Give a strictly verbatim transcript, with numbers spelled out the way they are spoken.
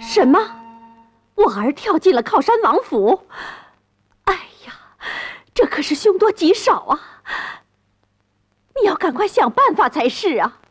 什么？我儿跳进了靠山王府？哎呀，这可是凶多吉少啊！你要赶快想办法才是啊！